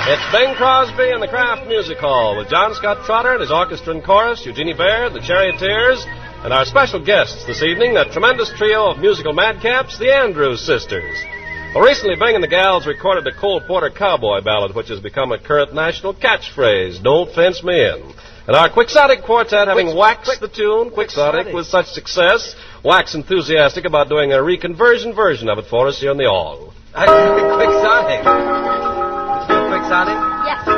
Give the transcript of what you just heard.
It's Bing Crosby and the Kraft Music Hall with John Scott Trotter and his orchestra and chorus, Eugenie Baird, the Charioteers, and our special guests this evening, that tremendous trio of musical madcaps, the Andrews Sisters. Well, recently, Bing and the Gals recorded a Cole Porter cowboy ballad, which has become a current national catchphrase, "Don't Fence Me In." And our Quixotic Quartet, having waxed the tune, Quixotic, with such success, wax enthusiastic about doing a reconversion version of it for us here in the Hall. Quixotic. Quixotic? Yes.